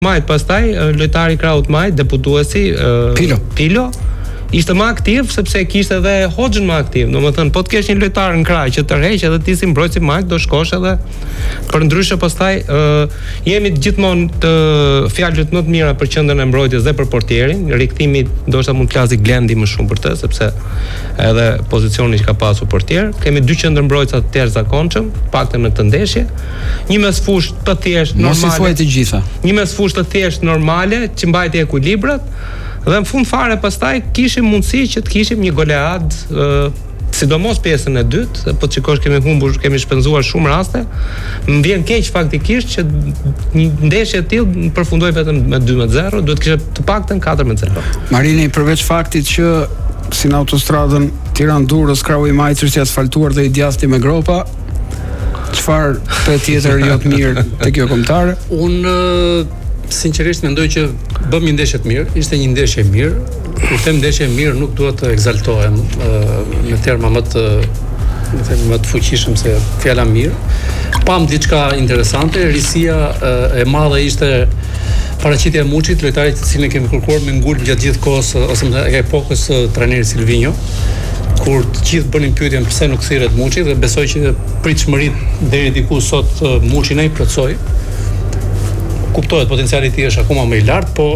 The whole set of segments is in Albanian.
Majt, pastaj lojtari Kraut Majt, deputuesi Pilo ishte më aktiv sepse kishte edhe Hoxhën më aktiv. Domethënë, po të kesh një lojtar në kraj që tërheq edhe ti si mbrojtësi Majt do shkosh edhe për ndryshe pastaj jemi gjithmonë të fjalët më të mira për qendrën e mbrojtjes dhe për portierin. Rikthimi ndoshta mund të flasi Glendi më shumë për të sepse edhe pozicioni që ka pasur portier. Kemi dy qendër mbrojtësa të jashtëzakonshëm, paktën në këtë ndeshje. Një mesfush të thjeshtë normale. Mos i thuaj të gjitha. Një mesfush të thjeshtë normale që mbajti ekuilibrat. Dhe në fund fare pastaj kishim mundësi që të kishim një golead, sidomos pjesën e dytë, po të shikosh kemi shpenzuar shumë raste. Më vjen keq faktikisht që një ndeshje e tillë përfundoi vetëm me 2-0, duhet kishte të paktën 4-0. Marini, përveç faktit që si në autostradën Tiranë-Durrës krau i Majtës që asfaltuar dhe i djathti me gropa, çfarë për tjetër jo të mirë te kjo kombëtare? Unë sinqerisht mendoj që bëm një ndeshje të mirë, ishte një ndeshje e mirë. Kur them ndeshje e mirë, nuk duhet të egzaltohem në terma më të fuqishëm se fjala mirë. Pam diçka interesante, risia e madhe ishte paraqitja e Muçit, lojtarit të cilin e kemi kërkuar me ngul gjatë gjithë kohës ose në epokës trajnerit Silvinho, kur të gjithë bënin pyetjen pse nuk thirret Muçi dhe besoj që pritshmëritë deri diku sot Muçi ai plotsoi. Kuptohet potenciali i tij është akoma më i lartë, po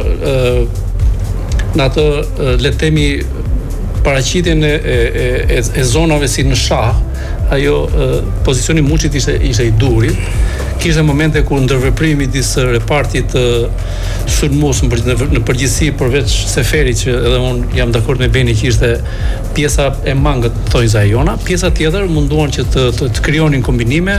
në atë le të themi paraqitjen e zonave si në shah, ajo pozicioni i Muçit ishte i durit. Kishte momente ku ndërveprimi midis repartit sulmues në përgjithësi përveç Seferit që edhe un jam dakord me Beni që ishte pjesa e mangët thonjë Zajona, pjesa tjetër munduan që të krijonin kombinime,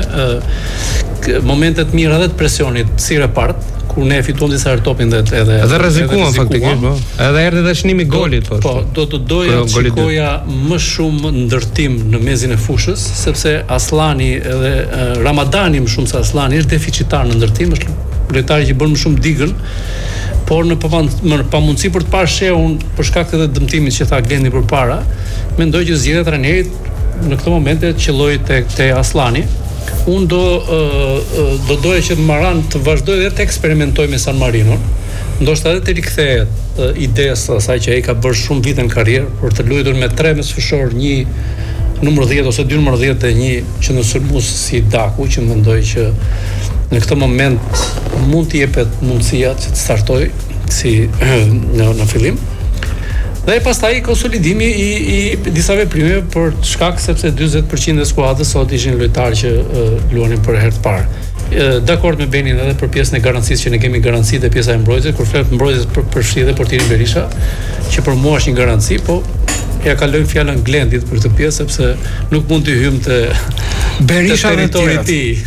momente të mira edhe të presionit si repart, kur ne fituam disa herë topin dhe edhe rrezikuam faktikisht, po. Edhe erdhi edhe çnimi golit, po. Po, do të doja të shikoja më shumë ndërtim në mezin e fushës, sepse Aslani edhe Ramadani më shumë se Aslani është deficitar në ndërtim, është lojtari që bën më shumë digën, por në pamundësi për të parë shehun për shkak të dëmtimit që tha Glendi përpara, mendoj që zgjedhja e trajnerit në këtë momente qelloi te Aslani. Unë do doja që Maran të vazhdoj dhe të eksperimentoj me San Marino, ndoshta edhe të rikthehet idesë asaj që ai ka bërë shumë vite në karrierë për të luajtur me 3 mesfushor, një numër 10 ose 2 numër 10 dhe një qendërsulmues si Daku, që mendoj që në këtë moment mund t'i jepet mundësia që të startoj si në fillim. Dhe pastaj konsolidimi i disa veprimeve për shkak sepse 40% e skuadrës sot ishin lojtarë që luanin për herë të parë. Dakord me Benin edhe për pjesën e garancisë që ne kemi garanci dhe pjesa e mbrojtjes, kur flet mbrojtjes përfshi dhe portierin Berisha, që për mua është një garanci, po ja kalojmë fjalën Glendit për këtë pjesë sepse nuk mund të hym te Berisha në territori i tij.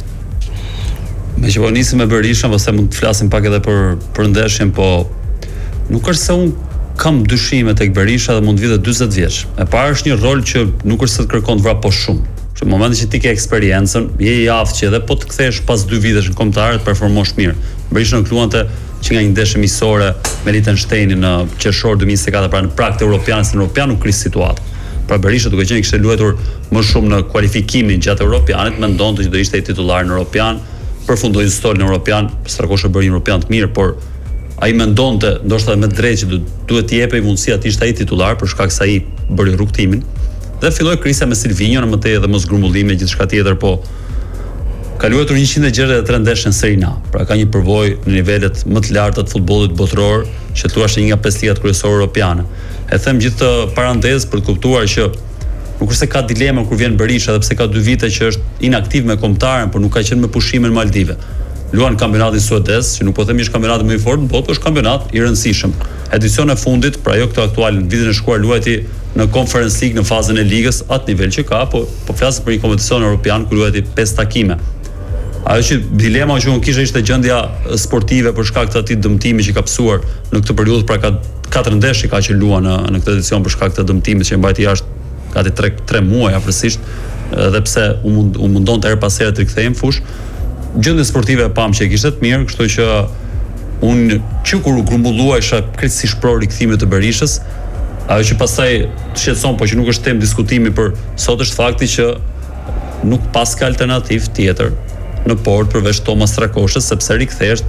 Me që po nisim me Berisha, ose mund të flasim pak edhe për ndeshjen, po nuk është se unë kam dyshime tek Berisha dhe mund të vitë 40 vjeç. E para është një rol që nuk është se të kërkon të vrapo shumë. Në momentin që ti ke eksperiencën, je i aftë që edhe po të kthesh pas 2 vitesh në kombëtar të performosh mirë. Berisha nuk luante që nga një ndeshje miqësore me Liechtensteinin në qershor 2024 pra në prag evropian, se në evropian nuk kris situatë. Pra Berisha duke qenë kishte luajtur më shumë në kualifikimin gjatë evropianit, mendonte që do ishte i titullar në evropian, përfundoi stolin në evropian, Strakosha bëri një evropian të mirë, por ai mendonte ndoshta me drejtë që duhet t'i jepej mundësia të ishte ai titular për shkak se ai bëri rrugtimin. Dhe filloi krisja me Silvinho në mëtej dhe mos grumbullime gjithçka tjetër, po ka luajtur 163 ndeshje në Serie A. Pra ka një përvojë në nivelet më të larta të futbollit botror, që thuash një nga 5 ligat kryesore europiane. E them gjithë parantezë për të kuptuar që nuk është se ka dilema kur vjen Berisha, edhe pse ka 2 vite që është inaktiv me kombëtaren, por nuk ka qenë me pushime në Maldive. Luan kampionatin suedez, që nuk po themi është kampionati më i fortë, por është kampionat i rëndësishëm. Edicioni e fundit, pra jo këtë aktualin, vitin e shkuar luajti në Conference League në fazën e ligës, atë nivel që ka, po flas për një kompeticion europian ku luajti 5 takime. Ajo që dilema që unë kisha ishte gjendja sportive për shkak të atij dëmtimi që ka pësuar në këtë periudhë, pra ka 4 ndeshje ka që luan në këtë edicion për shkak të dëmtimit që mbajti jashtë gati 3 muaj afërsisht, edhe pse u mundonte her pas here të rikthehej në fushë. Gjendja sportive e pam që kishte të mirë, kështu që unë që kur u grumbulluaj isha krejtësisht pro rikthimit të Berishës. Ajo që pastaj shqetëson, po që nuk është temë diskutimi për sot është fakti që nuk pas ka alternativë tjetër në port përveç Thomas Strakoshës, sepse rikthesht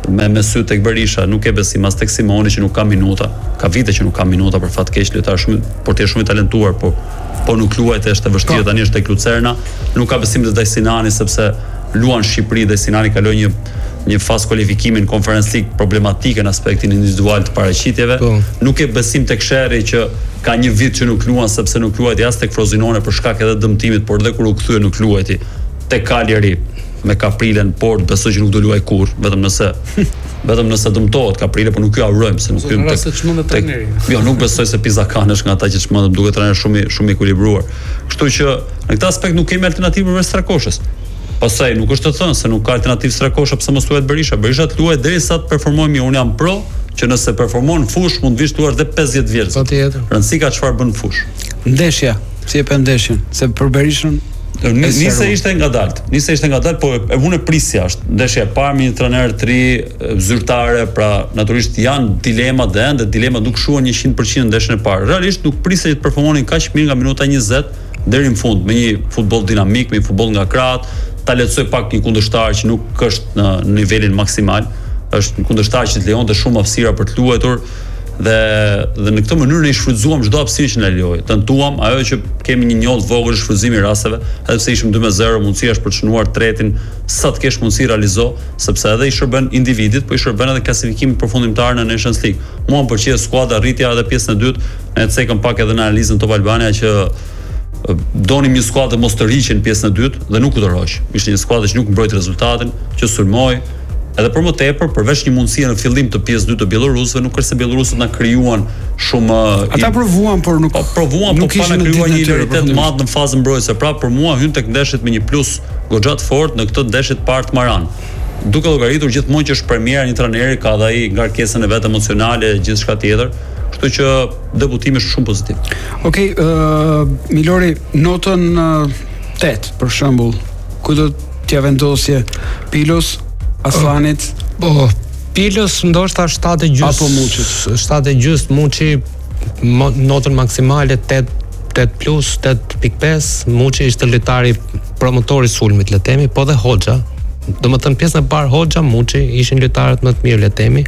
me sy tek Berisha, nuk e besim as tek Simoni që nuk ka minuta. Ka vite që nuk ka minuta për fat keq, lojtar shumë, portier shumë i talentuar, po nuk luajt, është e vështirë tani është tek Lucerna. Nuk ka besim te Sinani sepse luan Shqipëri dhe Sinani kaloi një fazë kualifikimi në Conference League problematike në aspektin individual të paraqitjeve. Nuk e besim tek Sherri që ka një vit që nuk luan sepse nuk luajti as tek Frosinone për shkak edhe dëmtimit, por edhe kur u kthye nuk luajti. Tek Cagliari me Kaprilën, por besoj që nuk do luaj kurrë, vetëm nëse dëmtohet Kaprile, por nuk ju urojmë se nuk hyn tek. Jo, nuk besoj se Pizakan është nga ata që çmendet, duhet trajner shumë i ekuilibruar. Kështu që në këtë aspekt nuk kemi alternativë përveç Strakoshës. Pastaj nuk është të thënë se nuk ka alternativë Strakosha pse mos luhet Berisha. Berisha të luajë derisa të performojë mirë. Unë jam pro që nëse performon në fush mund të vish luar edhe 50 vjet. Patjetër. Rëndësika çfarë bën në fush. Ndeshja, si e pe ndeshjen, se për Berishën Nise ishte ngadalt, po unë e pris jashtë. Ndeshja e parë me një trajner të ri, zyrtare, pra natyrisht janë dilemat dhe ende dilemat nuk shuan 100% në ndeshjen e parë. Realisht nuk prisej të performonin kaq mirë nga minuta 20 deri në fund me një futboll dinamik, me një futboll nga krahët, ta lehtësoi pak një kundërshtar që nuk është në nivelin maksimal, është një kundërshtar që të lejonte shumë hapësira për të luajtur dhe në këtë mënyrë ne i shfrytzuam çdo hapësirë që na lejoi. Tentuam ajo që kemi një njollë vogël shfrytëzimi i rasteve, edhe pse ishim 2-0, mundësia është për të shënuar tretin, sa të kesh mundësi realizo, sepse edhe i shërben individit, po i shërben edhe klasifikimit përfundimtar në Nations League. Mua më pëlqej skuadra, rritja edhe pjesën e dytë, ne cekëm pak edhe në analizën Top Albania që donim një skuadër mos të rriqen në pjesën e dytë dhe nuk u tërhoq. Ishte një skuadër që nuk mbrojti rezultatin, që sulmoi. Edhe për më tepër, përveç një mundësie në fillim të pjesë 2 të bielorusëve, nuk është se bielorusët na krijuan shumë. Ata provuan, por nuk pa na krijuar një ilaritet madh në fazën mbrojtëse. Pra për mua hyn tek ndeshjet me një plus goxha të fortë në këtë ndeshje të parë të Maran. Duke llogaritur gjithmonë që është premiera një trajneri, ka dhe ai ngarkesën e vet emocionale, gjithçka tjetër. Kështu që debutimi është shumë pozitiv. Okej, Milori, notën 8 për shembull, ku do t'ja vendosje Pilos, Aslanit? Pilos ndoshta 7.5 apo Muçit. 7.5, Muçi notën maksimale 8+, 8.5. Muçi ishte lojtari promotori sulmit, le të themi, po dhe Hoxha. Domethënë pjesën e parë Hoxha, Muçi ishin lojtarët më të mirë, le të themi.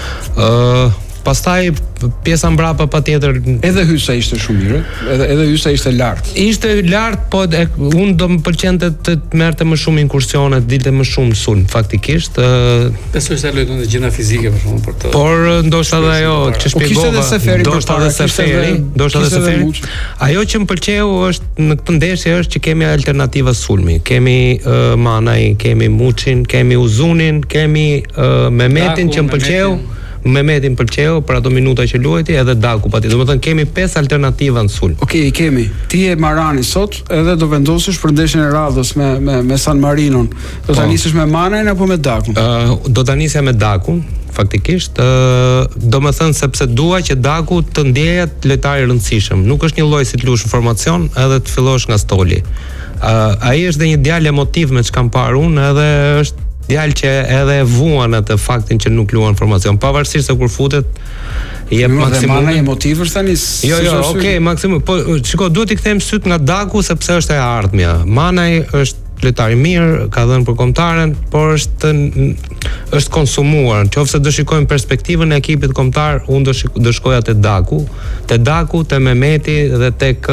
Pastaj pjesa mbrapa patjetër edhe Hysa ishte shumë mirë, edhe Hysa ishte lart. Ishte lart, po unë do më pëlqente të merrte më shumë inkursione, dilte më shumë sulm faktikisht. Besoj se lojton të gjëra fizike për shkakun për të. Por ndoshta edhe ajo që shpjegova, ndoshta edhe Seferi. Ajo që më pëlqeu është në këtë ndeshje është që kemi alternativa sulmi. Kemi Manaj, kemi Muçin, kemi Uzunin, kemi Mehmetin që më pëlqeu. Mehmetin pëlqeu për ato minuta që luajti, edhe Daku patjetër. Domethënë kemi 5 alternativa në sulm. Okej, kemi. Ti je Marani sot, edhe do vendosësh për ndeshjen e radhës me San Marinon. Do ta nisësh me Manajin apo me Dakun? Do ta nisja me Dakun, faktikisht. Domethënë sepse dua që Daku të ndjehet lojtar i rëndësishëm. Nuk është një lloj si të luash në formacion, edhe të fillosh nga stoli. Ai është dhe një djalë emotiv me çka parë unë, edhe është djalë që edhe vuan atë faktin që nuk luan formacion, pavarësisht se kur futet jep maksimum. Manaj emotiv është tani. Jo, okay, maksimum. Po shiko, duhet i kthejmë syt nga Daku sepse është e ardhmja. Manaj është lojtar i mirë, ka dhënë për kombëtaren, por është konsumuar. Nëse do shikojmë perspektivën e ekipit kombëtar, unë do shkoja te Daku, te Mehmeti dhe tek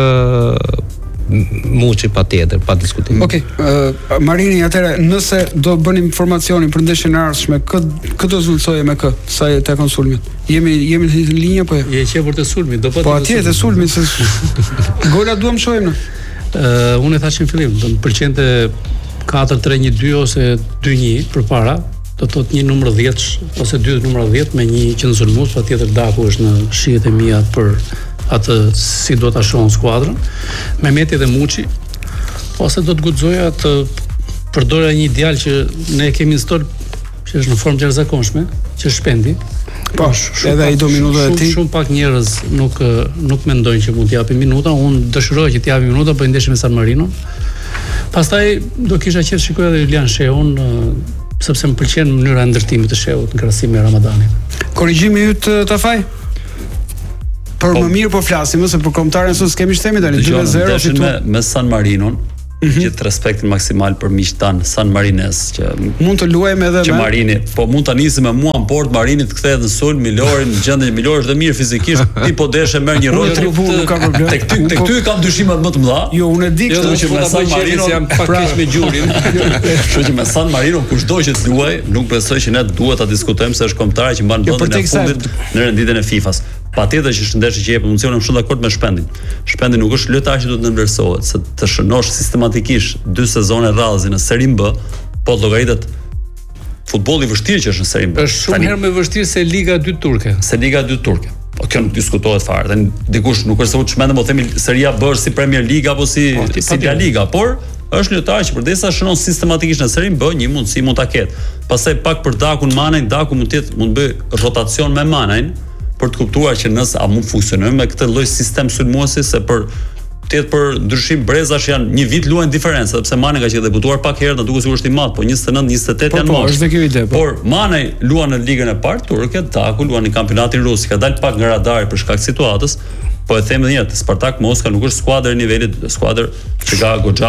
Muçi patjetër, pa diskutim. Okej, Marini, atëherë nëse do bënim informacionin për ndeshjen e ardhshme, kë do zhvillësoje me kë? Sa e tek sulmit? Jemi në linjë apo jo? Je qepër të sulmit, do po atje të sulmit se gola duam shohim ne. Unë e thash në fillim, do të pëlqente 4-3-1-2 ose 2-1 përpara, do të thotë një numër 10 ose 2 numër 10 me një qendrësulmues, patjetër Daku është në shihet e mia për atë si do ta shohën skuadrën. Mehmeti dhe Muçi, ose do të guxoja të përdora një djalë që ne kemi në stol, që është në formë të jashtëzakonshme, që është Shpendi. Po, edhe ai do minutat e tij. Shumë pak njerëz nuk mendojnë që mund t'i japi minuta. Unë dëshiroj që t'i japi minuta për ndeshjen me San Marino. Pastaj do kisha qenë shikoj edhe Julian Sheun, sepse më pëlqen mënyra e ndërtimit të Sheut në krahasim me Ramadanit. Korrigjimi yt Tafaj? Për më mirë po flasim, ose për kombëtaren sot s'kemi shtemi tani 2-0 me San Marinon. gjithë respektin maksimal për miqtan San Marines që mund të luajmë edhe me Marini, po mund ta nisim me mua në port Marini të kthehet në sulm, Milorin në gjendje Milori është mirë fizikisht, ti po deshe merr një rol nuk ka problem. Tek ty kam dyshime më të mëdha. Jo, unë e di këtë që me San Marino jam pak keq me gjurin. Kështu që me San Marino kushdo që të luaj, nuk besoj që ne duhet ta diskutojmë se është kombëtare që mban vendin e fundit në renditjen e FIFA-s. Patjetër që është ndeshje që jep emocione, shumë dakord me Shpendin. Shpendi nuk është lojtar që duhet të ndërvlerësohet, se të shënosh sistematikisht 2 sezone rradhësi në Serie B, po llogaritet futbolli i vështirë që është në Serie B. Është shumë herë më vështirë se Liga 2 turke. Po kjo nuk diskutohet fare. Tani dikush nuk është se u çmendëm, po themi Seria B është si Premier Liga apo si La Liga, por është lojtar që përdesa shënon sistematikisht në Serie B, një mundësi mund ta ketë. Pastaj pak për Dakun Manajn, Daku mund të bëj rotacion me Manajn, për të kuptuar që nëse a mund funksionojmë me këtë lloj sistem sulmuesi, se për ndryshim Brezash janë një vit luajnë diferencë, sepse Mane ka që debutuar pak herë, në duket sikur është i madh, po 29-28 janë moshë. Është kjo ide. Por Mane luan në ligën e parë turke, Daku luan në kampionatin rus, ka dalë pak nga radari për shkak të situatës. Po e them edhe një herë, Spartak Moska nuk është skuadër e nivelit, skuadër që ka goxha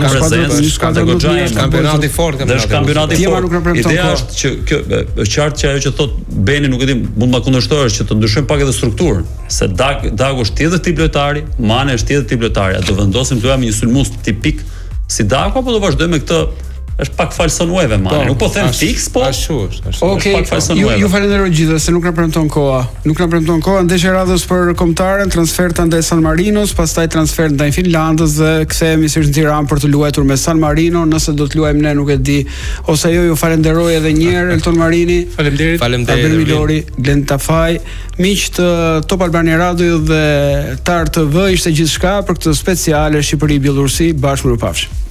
prezencë, kampionati fort, kampionati fort. Ideja është që kjo është qartë që ajo që thot Beni nuk e di, mund ma kundërshtojë, që të ndryshojmë pak edhe strukturën, se Daku është tjetër tip lojtari, Mane është tjetër tip lojtari, a do vendosim të jam një sulmues tipik si Daku apo do vazhdojmë me këtë. Është pak falson ueve Mane. Nuk po them fiks, po ashtu. Okej, ju falenderoj gjithë se nuk na premton koha. Ndeshja radhës për kombëtaren, transfer ndaj San Marinos, pastaj transfer ndaj Finlandës dhe kthehemi sërish në Tiranë për të luajtur me San Marino, nëse do të luajmë ne nuk e di. Ose ju falenderoj edhe një herë Elton Marini. Faleminderit. Milori, Glen Tafaj, miq të Top Albania Radio dhe Tar TV, ishte gjithçka për këtë speciale Shqipëri Bielorusi, bashkë mirupafshim.